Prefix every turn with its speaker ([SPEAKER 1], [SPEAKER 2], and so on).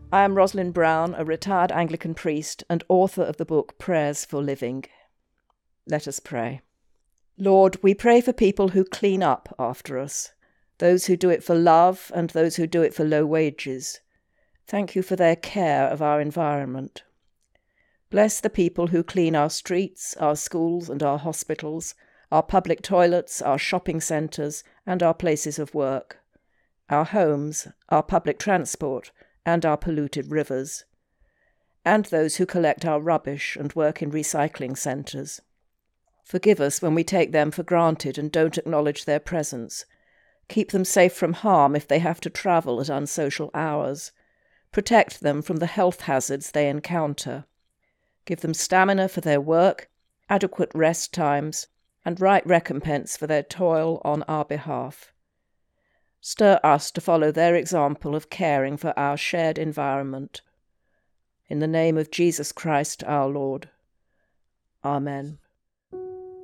[SPEAKER 1] I am Rosalind Brown, a retired Anglican priest and author of the book Prayers for Living. Let us pray. Lord, we pray for people who clean up after us, those who do it for love and those who do it for low wages. Thank you for their care of our environment. Bless the people who clean our streets, our schools and our hospitals, our public toilets, our shopping centres and our places of work, our homes, our public transport and our polluted rivers, and those who collect our rubbish and work in recycling centres. Forgive us when we take them for granted and don't acknowledge their presence. Keep them safe from harm if they have to travel at unsocial hours. Protect them from the health hazards they encounter. Give them stamina for their work, adequate rest times, and right recompense for their toil on our behalf. Stir us to follow their example of caring for our shared environment. In the name of Jesus Christ our Lord. Amen.